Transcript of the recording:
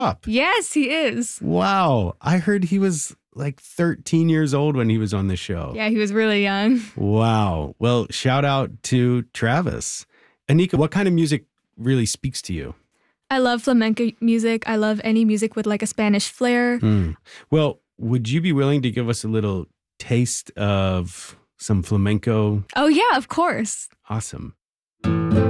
up. Yes, he is. Wow. I heard he was like 13 years old when he was on the show. Yeah, he was really young. Wow. Well, shout out to Travis. Anika, what kind of music really speaks to you? I love flamenco music. I love any music with like a Spanish flair. Well, would you be willing to give us a little taste of some flamenco? Oh, yeah, of course. Awesome.